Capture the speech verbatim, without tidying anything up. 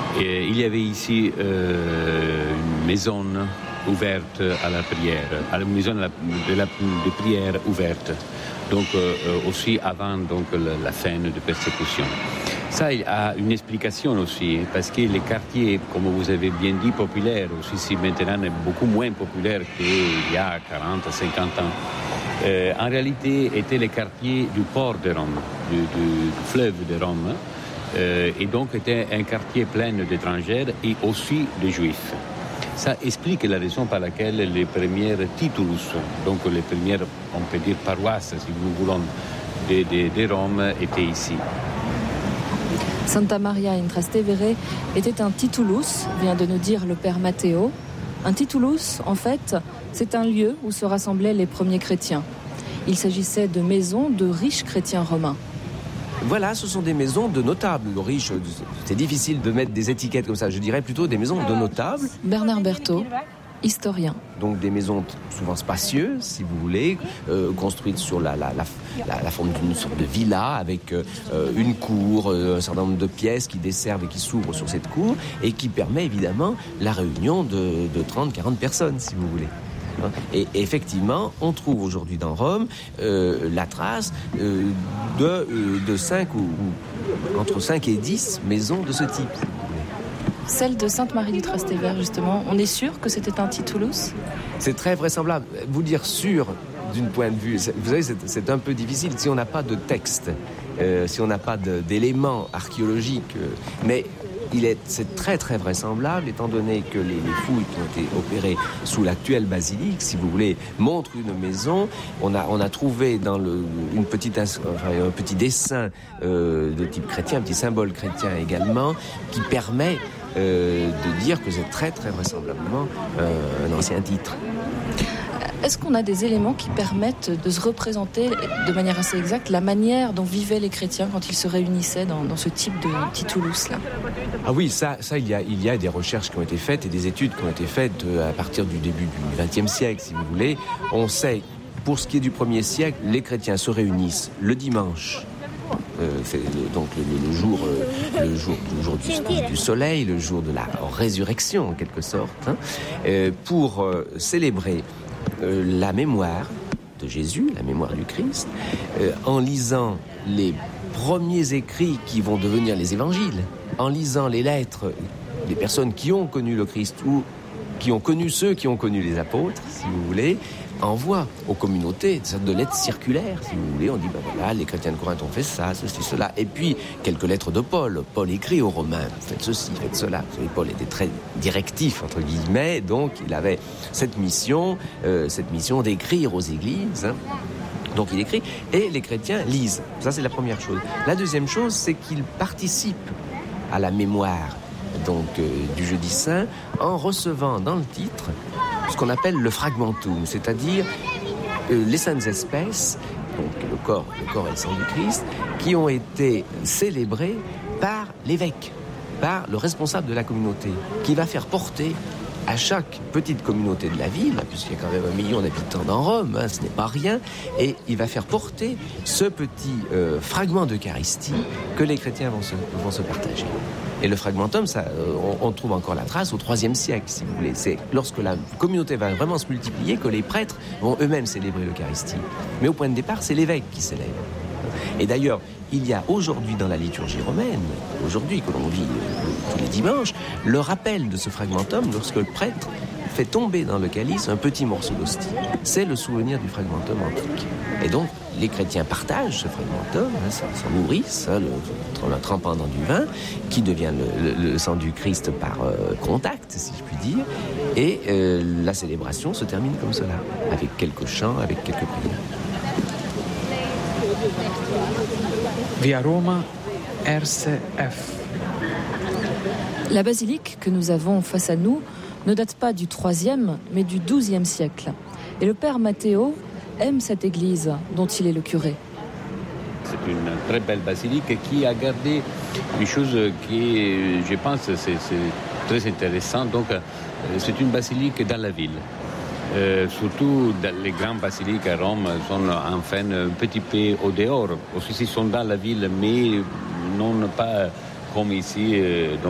Et il y avait ici euh, une maison ouverte à la prière, à la maison de, la, de, la, de prière ouverte, donc euh, aussi avant donc, la, la fin de persécution. Ça il a une explication aussi, parce que les quartiers, comme vous avez bien dit, populaires, aussi si maintenant est beaucoup moins populaire qu'il y a quarante, cinquante ans, euh, en réalité étaient les quartiers du port de Rome, du, du, du fleuve de Rome, euh, et donc était un quartier plein d'étrangers et aussi de juifs. Ça explique la raison par laquelle les premières titulus, donc les premières, on peut dire, paroisses, si nous voulons, de, de, de Rome, étaient ici. Santa Maria in Trastevere était un titulus, vient de nous dire le père Matteo. Un titulus, en fait, c'est un lieu où se rassemblaient les premiers chrétiens. Il s'agissait de maisons de riches chrétiens romains. Voilà, ce sont des maisons de notables. Le riche, c'est difficile de mettre des étiquettes comme ça. Je dirais plutôt des maisons de notables. Bernard Berthaud, historien. Donc des maisons souvent spacieuses, si vous voulez, euh, construites sur la, la, la, la, la forme d'une sorte de villa avec euh, une cour, euh, un certain nombre de pièces qui desservent et qui s'ouvrent sur cette cour et qui permet évidemment la réunion de, de trente à quarante personnes, si vous voulez. Et effectivement, on trouve aujourd'hui dans Rome euh, la trace euh, de, euh, de cinq ou, ou entre cinq et dix maisons de ce type. Celle de Sainte-Marie du Trastevere, justement, on est sûr que c'était un titulus ? C'est très vraisemblable. Vous dire sûr d'une point de vue, vous savez, c'est, c'est un peu difficile si on n'a pas de texte, euh, si on n'a pas de, d'éléments archéologiques. Euh, mais il est, c'est très très vraisemblable, étant donné que les, les fouilles qui ont été opérées sous l'actuelle basilique, si vous voulez, montrent une maison. On a, on a trouvé dans le, une petite, enfin, un petit dessin euh, de type chrétien, un petit symbole chrétien également, qui permet euh, de dire que c'est très très vraisemblablement euh, un ancien titre. Est-ce qu'on a des éléments qui permettent de se représenter de manière assez exacte la manière dont vivaient les chrétiens quand ils se réunissaient dans, dans ce type de titulus-là ? Ah oui, ça, ça il, y a, il y a des recherches qui ont été faites et des études qui ont été faites à partir du début du vingtième siècle, si vous voulez. On sait, pour ce qui est du premier siècle, les chrétiens se réunissent le dimanche. Euh, c'est le, donc le, le jour, euh, le jour, le jour du, du soleil, le jour de la résurrection en quelque sorte, hein, euh, pour euh, célébrer Euh, la mémoire de Jésus, la mémoire du Christ, euh, en lisant les premiers écrits qui vont devenir les évangiles, en lisant les lettres des personnes qui ont connu le Christ ou qui ont connu ceux qui ont connu les apôtres, si vous voulez, envoie aux communautés une sorte de lettres circulaires, si vous voulez. On dit, ben voilà, les chrétiens de Corinthe ont fait ça, ceci, cela. Et puis, quelques lettres de Paul. Paul écrit aux Romains, faites ceci, faites cela. Vous savez, Paul était très directif, entre guillemets, donc il avait cette mission, euh, cette mission d'écrire aux églises, hein. Donc il écrit, et les chrétiens lisent. Ça, c'est la première chose. La deuxième chose, c'est qu'ils participent à la mémoire donc, euh, du Jeudi Saint en recevant dans le titre ce qu'on appelle le fragmentum, c'est-à-dire euh, les saintes espèces, donc le corps, le corps et le sang du Christ, qui ont été célébrés par l'évêque, par le responsable de la communauté, qui va faire porter à chaque petite communauté de la ville, puisqu'il y a quand même un million d'habitants dans Rome, hein, ce n'est pas rien, et il va faire porter ce petit euh, fragment d'Eucharistie que les chrétiens vont se, vont se partager. Et le fragmentum, ça, on, on trouve encore la trace au troisième siècle, si vous voulez. C'est lorsque la communauté va vraiment se multiplier que les prêtres vont eux-mêmes célébrer l'Eucharistie. Mais au point de départ, c'est l'évêque qui célèbre. Et d'ailleurs, il y a aujourd'hui dans la liturgie romaine, aujourd'hui que l'on vit euh, tous les dimanches, le rappel de ce fragmentum lorsque le prêtre fait tomber dans le calice un petit morceau d'hostie. C'est le souvenir du fragmentum antique. Et donc, les chrétiens partagent ce fragmentum, hein, s'en nourrissent, hein, le, le trempant dans du vin, qui devient le, le, le sang du Christ par euh, contact, si je puis dire. Et euh, la célébration se termine comme cela, avec quelques chants, avec quelques prières. Via Roma, R C F. La basilique que nous avons face à nous ne date pas du troisième, mais du douzième siècle. Et le père Matteo aime cette église dont il est le curé. C'est une très belle basilique qui a gardé une chose qui, je pense, c'est, c'est très intéressant. Donc, c'est une basilique dans la ville. Euh, surtout dans les grandes basiliques à Rome sont enfin un petit peu au dehors. Aussi, ils sont dans la ville, mais non pas comme ici. Euh,